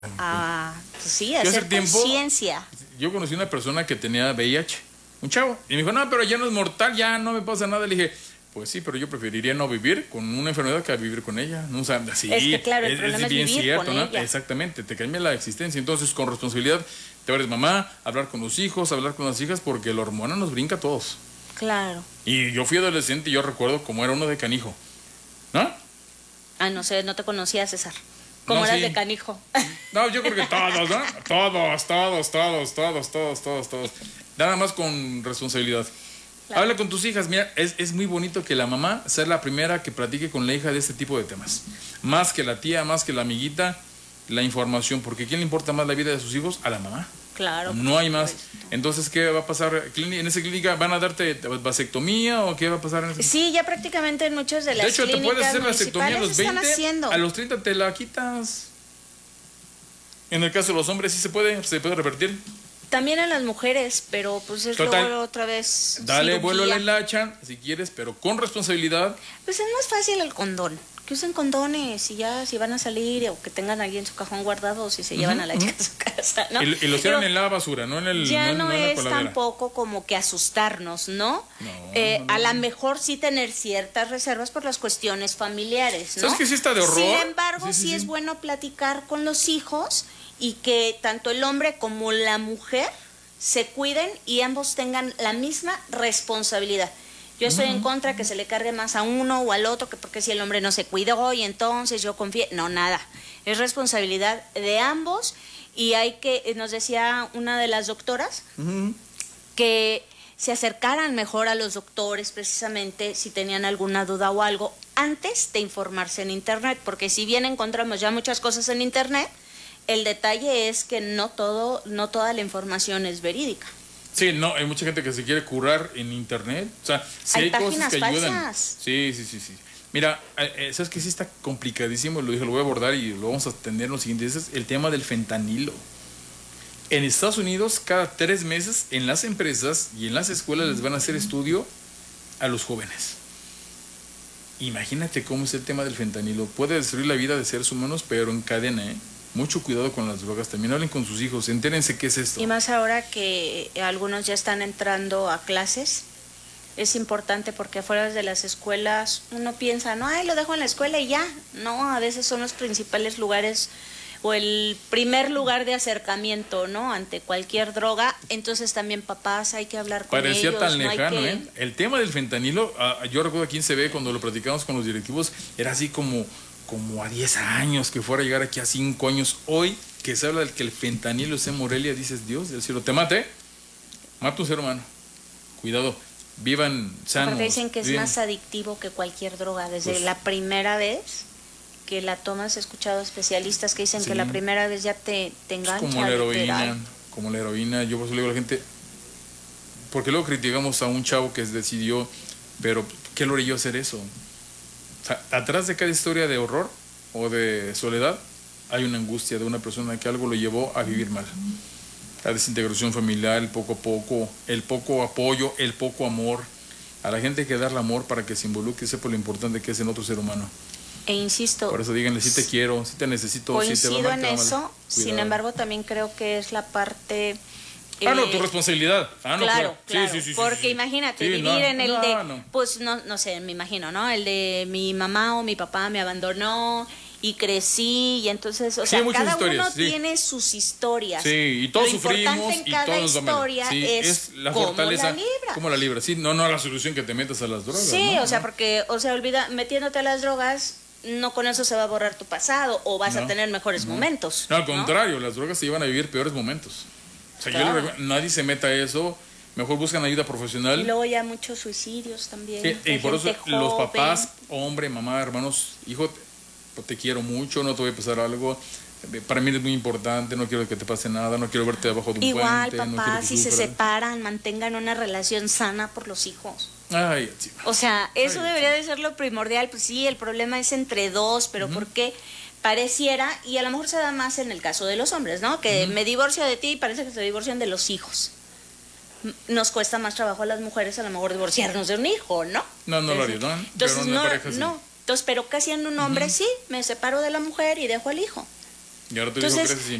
Pues sí, Yo hace hacer tiempo, conciencia. yo conocí una persona que tenía VIH, un chavo, y me dijo, no, pero ya no es mortal, ya no me pasa nada. Le dije, pues sí, pero yo preferiría no vivir con una enfermedad que vivir con ella. No, o sea, sí, Es que claro, el problema es bien vivir cierto, con ¿no? ella. Exactamente, te cambia la existencia. Entonces, con responsabilidad, te eres mamá, hablar con los hijos, hablar con las hijas, porque la hormona nos brinca a todos. Claro. Y yo fui adolescente y yo recuerdo cómo era uno de canijo, ¿no? No sé, no te conocía, César. ¿Cómo No, eras sí. de canijo? No, yo creo que todos, ¿no? Todos. Nada más con responsabilidad. Claro. Habla con tus hijas. Mira, es muy bonito que la mamá sea la primera que platique con la hija de este tipo de temas. Más que la tía, más que la amiguita, la información. Porque ¿quién le importa más la vida de sus hijos? A la mamá. Claro. No hay más. Supuesto. Entonces, ¿qué va a pasar? ¿En esa clínica van a darte vasectomía o qué va a pasar en esa? Sí, ya prácticamente en muchas de las De hecho, te puedes hacer vasectomía a los están 20, haciendo. a los 30 te la quitas. En el caso de los hombres sí se puede revertir. También a las mujeres, pero pues es Total. luego otra vez Dale cirugía. vuelo a la hilacha si quieres, pero con responsabilidad. Pues es más fácil el condón. Que usen condones y ya si van a salir o que tengan ahí en su cajón guardado si se llevan a la chica a su casa, ¿no? Y los tiran Pero en la basura, no en el ya no, no en la es coladera. tampoco como que asustarnos, ¿no? A lo mejor sí tener ciertas reservas por las cuestiones familiares, ¿no? ¿Sabes que sí está de horror? Sin embargo, Sí. es bueno platicar con los hijos y que tanto el hombre como la mujer se cuiden y ambos tengan la misma responsabilidad. Yo estoy en contra que se le cargue más a uno o al otro, que porque si el hombre no se cuidó y entonces yo confié. No, nada. Es responsabilidad de ambos y hay que, nos decía una de las doctoras, que se acercaran mejor a los doctores precisamente si tenían alguna duda o algo antes de informarse en internet, porque si bien encontramos ya muchas cosas en internet, el detalle es que no toda la información es verídica. Sí, no, hay mucha gente que se quiere curar en internet. O sea, sí hay cosas que ayudan. Falsas. Sí. Mira, sabes que sí está complicadísimo, lo voy a abordar y lo vamos a atender en lo siguiente. Ese es el tema del fentanilo. En Estados Unidos, cada 3 meses, en las empresas y en las escuelas les van a hacer estudio a los jóvenes. Imagínate cómo es el tema del fentanilo. Puede destruir la vida de seres humanos, pero en cadena, ¿eh? Mucho cuidado con las drogas. También hablen con sus hijos. Entérense qué es esto. Y más ahora que algunos ya están entrando a clases, es importante porque afuera de las escuelas uno piensa, no, lo dejo en la escuela y ya. No, a veces son los principales lugares o el primer lugar de acercamiento, ¿no? Ante cualquier droga. Entonces también papás hay que hablar con Parecía ellos. tan no hay lejano, que... ¿eh? El tema del fentanilo, yo recuerdo aquí en CB cuando lo platicamos con los directivos, era así como a 10 años, que fuera a llegar aquí a 5 años. Hoy, que se habla del que el fentanilo es en Morelia, dices, Dios del cielo, te mate, mata un ser humano. Cuidado, vivan sanos. Porque dicen que es vivan. más adictivo que cualquier droga. Desde la primera vez que la tomas, he escuchado especialistas que dicen que la primera vez ya te engancha. Como la heroína, literal. como la heroína. Yo por eso le digo a la gente, porque luego criticamos a un chavo que decidió, pero ¿qué lo orilló a hacer eso? O sea, atrás de cada historia de horror o de soledad hay una angustia de una persona que algo lo llevó a vivir mal. La desintegración familiar, el poco a poco, el poco apoyo, el poco amor. A la gente hay que darle amor para que se involucre y sepa lo importante que es en otro ser humano. E insisto, Por eso díganle, sí te quiero, sí te necesito, sí te va coincido mal, en te va mal. eso, sin Cuidado. embargo también creo que es la parte... No, tu responsabilidad. No, claro. Sí, Porque imagínate, Sí, vivir en el de, no. pues no sé, me imagino, ¿no? El de mi mamá o mi papá me abandonó y crecí y entonces, o sea, muchas cada historias, uno tiene sus historias. Sí, y todos Lo importante sufrimos en y cada todos nos va mal. historia Sí, es la cómo fortaleza. la libras. ¿Cómo la libras? Sí, no la solución que te metas a las drogas. Sí, ¿no? o sea, porque, metiéndote a las drogas, no con eso se va a borrar tu pasado o vas a tener mejores momentos. No, al contrario, las drogas te llevan a vivir peores momentos. O sea, Claro. nadie se meta a eso, mejor buscan ayuda profesional. Y luego ya muchos suicidios también. Y por eso gente los joven. papás, hombre, mamá, hermanos, hijo, te quiero mucho, no te voy a pasar algo. Para mí es muy importante, no quiero que te pase nada, no quiero verte debajo de un Igual, puente. no quiero papá, que si se sufras. separan, mantengan una relación sana por los hijos. Ay, sí. O sea, eso debería de ser lo primordial. Pues sí, el problema es entre dos, pero ¿por qué? Pareciera, y a lo mejor se da más en el caso de los hombres, ¿no? Que me divorcio de ti y parece que se divorcian de los hijos. Nos cuesta más trabajo a las mujeres a lo mejor divorciarnos de un hijo, ¿no? No lo haría, ¿no? Entonces, Pero una pareja sí. no. Entonces, pero casi en un hombre sí, me separo de la mujer y dejo al hijo. Y ahora tu hijo Entonces, crece